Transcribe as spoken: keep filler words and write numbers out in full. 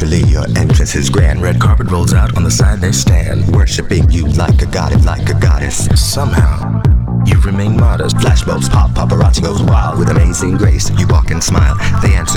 Naturally, your entrance is grand. Red carpet rolls out, on the side they stand, worshipping you like a goddess, like a goddess. Somehow, you remain modest. Flashbulbs pop, paparazzi goes wild. With amazing grace, you walk and smile. They answer